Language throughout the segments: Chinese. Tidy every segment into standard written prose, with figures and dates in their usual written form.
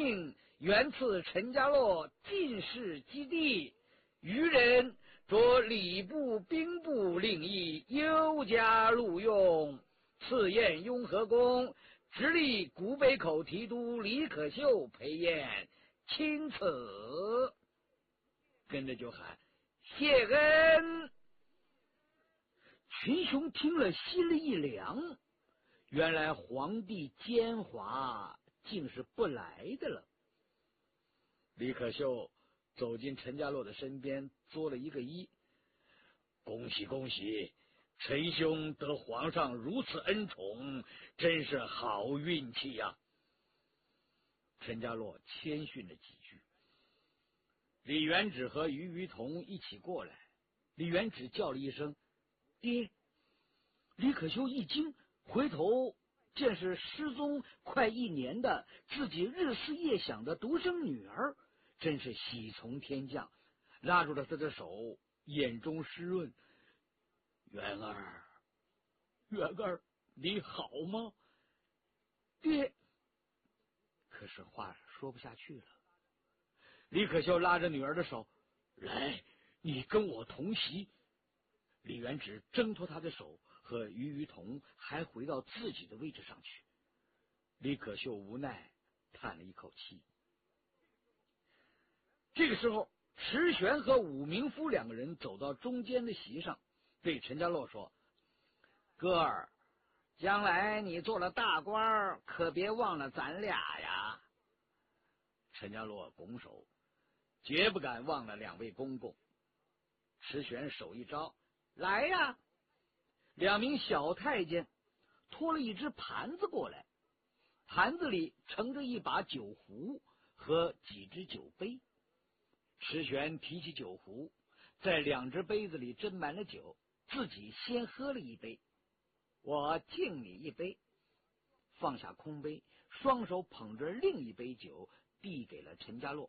命原赐陈家洛进士基地，余人着礼部兵部令役优加录用，赐宴雍和宫，直隶古北口提督李可秀陪宴，钦此。跟着就喊谢恩。群雄听了心里一凉，原来皇帝奸猾竟是不来的了。李可秀走进陈家洛的身边，作了一个揖：恭喜恭喜，陈兄得皇上如此恩宠，真是好运气呀。陈家洛谦逊了几句。李元直和于同一起过来，李元直叫了一声爹。李可秀一惊，回头见是失踪快1年的自己日思夜想的独生女儿，真是喜从天降，拉住了他的手，眼中湿润：元儿，元儿，你好吗？爹。可是话说不下去了。李可秀拉着女儿的手：来，你跟我同席。李元直挣脱他的手，和于同还回到自己的位置上去。李可秀无奈叹了一口气。这个时候，池玄和武明夫2个人走到中间的席上，对陈家洛说：哥儿，将来你做了大官，可别忘了咱俩呀。陈家洛拱手，绝不敢忘了2位公公。池玄手一招：来呀！2名小太监拖了一只盘子过来，盘子里盛着一把酒壶和几只酒杯。池玄提起酒壶，在2只杯子里斟满了酒，自己先喝了一杯。我敬你一杯。放下空杯，双手捧着另一杯酒，递给了陈家洛。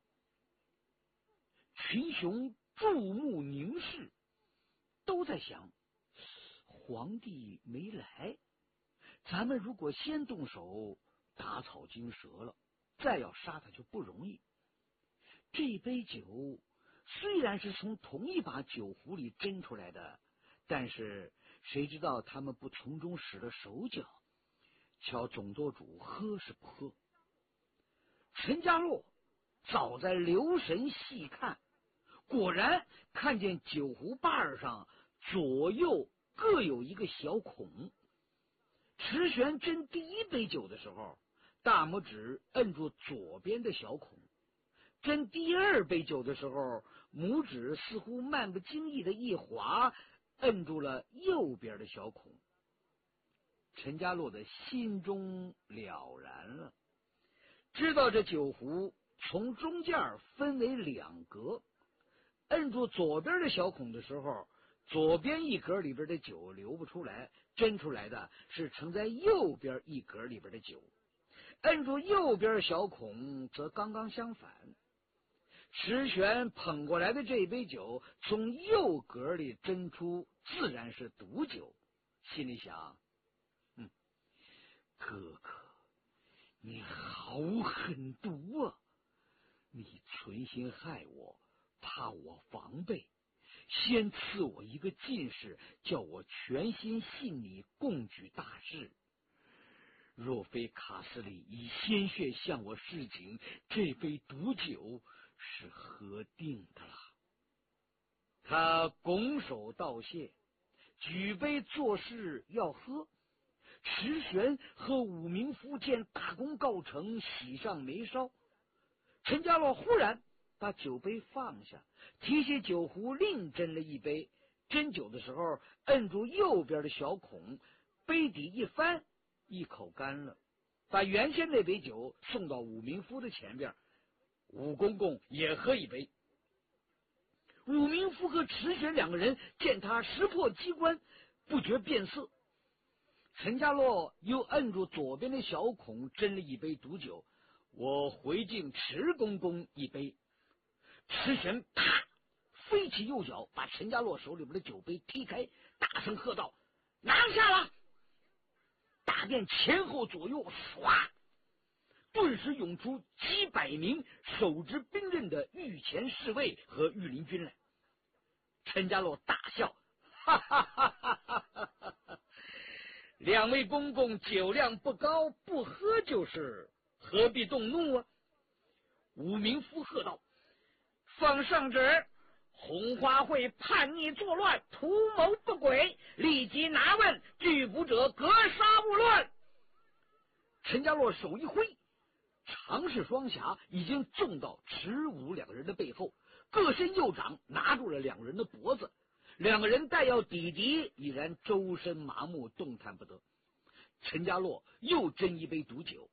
群雄注目凝视，都在想，皇帝没来，咱们如果先动手，打草惊蛇了，再要杀他就不容易。这杯酒虽然是从同一把酒壶里斟出来的，但是谁知道他们不从中使了手脚，瞧总舵主喝是不喝。陈家洛早在留神细看，果然看见酒壶把上左右各有一个小孔。池玄斟第1杯酒的时候，大拇指摁住左边的小孔；斟第2杯酒的时候，拇指似乎漫不经意的一滑，摁住了右边的小孔。陈家洛的心中了然了，知道这酒壶从中间分为2格，摁住左边的小孔的时候，左边一格里边的酒流不出来，斟出来的是盛在右边一格里边的酒；摁住右边小孔则刚刚相反。池玄捧过来的这杯酒从右格里斟出，自然是毒酒，心里想：哥哥，你好狠毒啊！你存心害我，怕我防备，先赐我一个进士，叫我全心信你，共举大事。若非卡斯里以鲜血向我示警，这杯毒酒是喝定的了。他拱手道谢，举杯作势要喝。池玄和武明夫见大功告成，喜上眉梢。陈家洛忽然把酒杯放下，提起酒壶另斟了一杯。斟酒的时候摁住右边的小孔，杯底一翻，一口干了，把原先那杯酒送到武明夫的前边。武公公也喝一杯。武明夫和池玄2个人见他识破机关，不觉变色。陈家洛又摁住左边的小孔，斟了一杯毒酒。我回敬池公公一杯。池玄啪飞起右脚，把陈家洛手里边的酒杯踢开，大声喝道：拿下了！大殿前后左右唰顿时涌出几百名手执兵刃的御前侍卫和御林军来。陈家洛大笑，哈哈哈哈哈哈！两位公公酒量不高，不喝就是，何必动怒啊？武明夫喝道：“奉圣旨，红花会叛逆作乱，图谋不轨，立即拿问，拒捕者格杀勿论。”陈家洛手一挥，长式双匣已经中到迟武两人的背后，各伸右掌拿住了两人的脖子，两个人待要抵敌，已然周身麻木，动弹不得。陈家洛又斟一杯毒酒，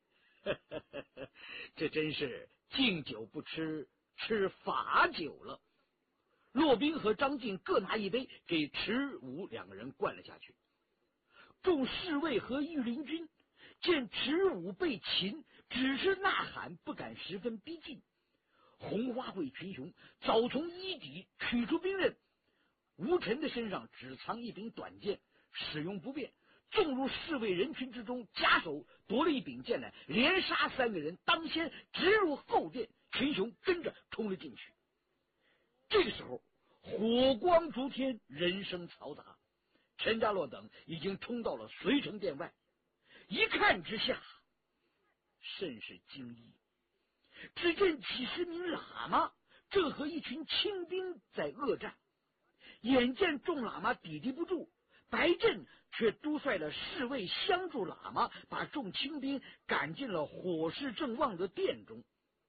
这真是敬酒不吃，吃罚酒了。骆宾和张晋各拿一杯，给迟武两个人灌了下去。众侍卫和御林军见迟武被擒，只是呐喊，不敢十分逼近。红花会群雄早从衣底取出兵刃，吴尘的身上只藏一柄短剑，使用不便，纵入侍卫人群之中，夹手夺了一柄剑来，连杀三个人，当先直入后殿，群雄跟着冲了进去。这个时候火光烛天，人声嘈杂，陈家洛等已经冲到了随城殿外，一看之下甚是惊异，只见几十名喇嘛正和一群清兵在恶战，眼见众喇嘛抵敌不住，白振却督率了侍卫相助喇嘛，把众清兵赶进了火势正旺的殿中。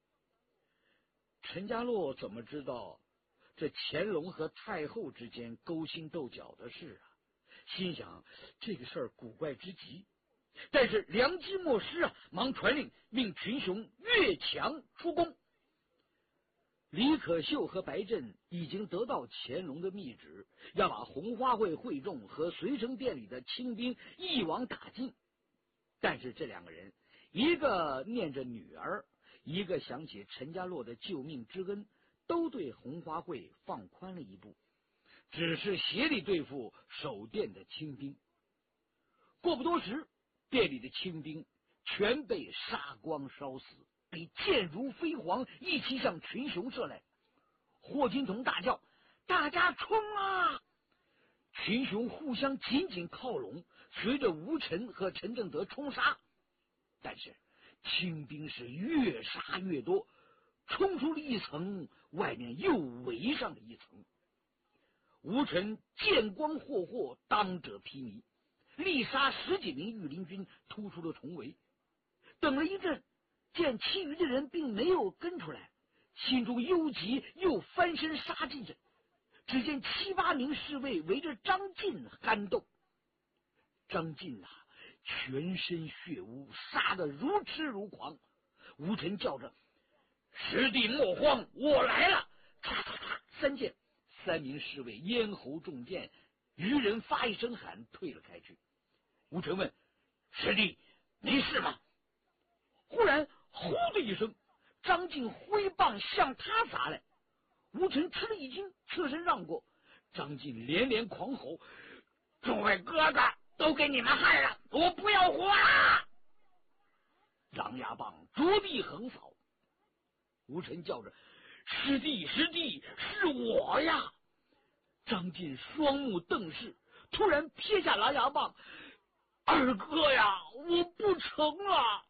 陈家洛怎么知道这乾隆和太后之间勾心斗角的事啊？心想这个事儿古怪之极，但是良机莫失啊，忙传令命群雄越墙出攻。李可秀和白振已经得到乾隆的密旨，要把红花会会众和随城殿里的清兵一网打尽。但是这两个人，一个念着女儿，一个想起陈家洛的救命之恩，都对红花会放宽了一步，只是协力对付守殿的清兵。过不多时，殿里的清兵全被杀光烧死，比箭如飞蝗，一起向群雄射来。霍金童大叫：“大家冲啊！”群雄互相紧紧靠拢，随着吴尘和陈正德冲杀。但是清兵是越杀越多，冲出了一层，外面又围上了一层。吴尘见光霍霍，当者披靡，力杀10几名御林军，突出了重围。等了一阵，见其余的人并没有跟出来，心中忧急，又翻身杀进去。只见7、8名侍卫围着张晋酣斗。张晋啊，全身血污，杀得如痴如狂。吴尘叫着：“师弟莫慌，我来了！”嚓嚓嚓，3剑，3名侍卫咽喉中箭，余人发一声喊，退了开去。吴尘问：“师弟没事吗？”忽然呼的一声，张晋挥棒向他砸来。吴尘吃了一惊，侧身让过。张晋连连狂吼：“众位哥哥，都给你们害了，我不要活了！”狼牙棒着地横扫。吴尘叫着：“师弟，师弟，是我呀！”张晋双目瞪视，突然撇下狼牙棒：“二哥呀，我不成了！”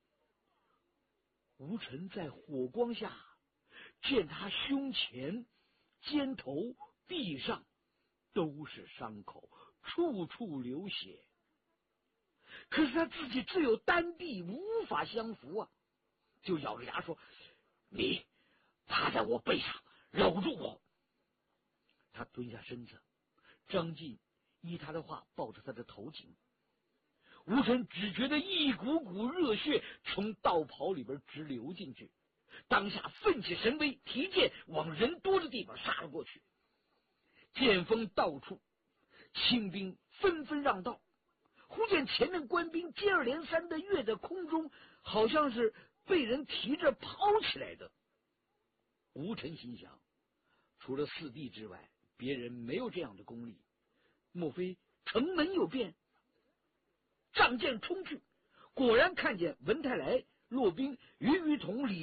吴尘在火光下见他胸前、肩头、臂上都是伤口，处处流血。可是他自己只有单臂，无法相扶啊，就咬着牙说：“你趴在我背上，搂住我。”他蹲下身子，张晋依他的话抱着他的头颈。吴尘只觉得一股股热血从道袍里边直流进去，当下奋起神威，提剑往人多的地方杀了过去。剑锋到处，清兵纷纷让道。忽见前面官兵接二连三的跃在空中，好像是被人提着抛起来的。吴尘心想，除了四弟之外，别人没有这样的功力，莫非城门有变？仗剑冲去，果然看见文泰来骆宾与同李